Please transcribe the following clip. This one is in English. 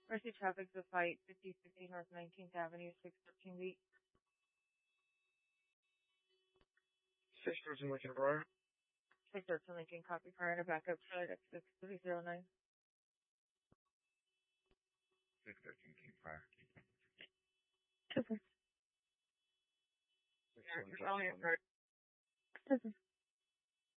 Mercy traffic to fight 5050 North 19th Avenue, 613 Beat. 613 Lincoln Briar. 613 Lincoln, copy prior to backup, Charlotte X6309. 613 King Fire. Okay. Six, You're only at